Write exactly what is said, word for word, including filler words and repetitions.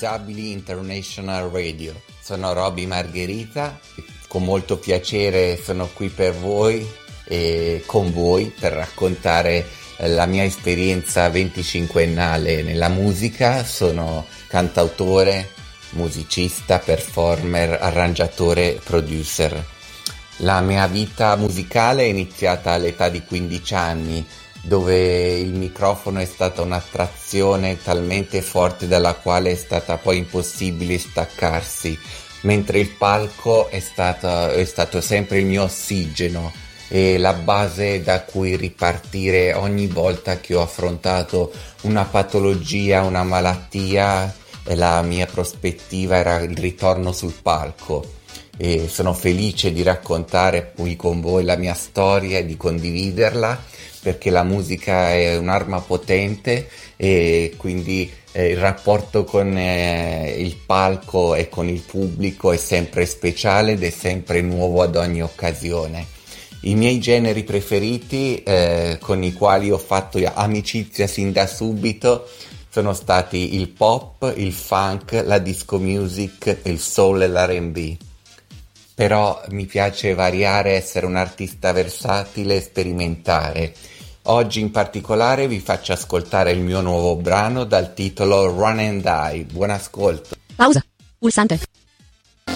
Disabili International Radio. Sono Roby Margherita, con molto piacere sono qui per voi e con voi per raccontare la mia esperienza venticinquennale nella musica. Sono cantautore, musicista, performer, arrangiatore, producer. La mia vita musicale è iniziata all'età di quindici anni, dove il microfono è stata un'attrazione talmente forte dalla quale è stata poi impossibile staccarsi, mentre il palco è stato, è stato sempre il mio ossigeno e la base da cui ripartire ogni volta che ho affrontato una patologia, una malattia. La mia prospettiva era il ritorno sul palco e sono felice di raccontare qui con voi la mia storia e di condividerla, perché la musica è un'arma potente e quindi eh, il rapporto con eh, il palco e con il pubblico è sempre speciale ed è sempre nuovo ad ogni occasione. I miei generi preferiti, eh, con i quali ho fatto amicizia sin da subito, sono stati il pop, il funk, la disco music, il soul e l'R and B. Però mi piace variare, essere un artista versatile e sperimentare. Oggi in particolare vi faccio ascoltare il mio nuovo brano dal titolo Run and Die. Buon ascolto. Pausa. Pulsante.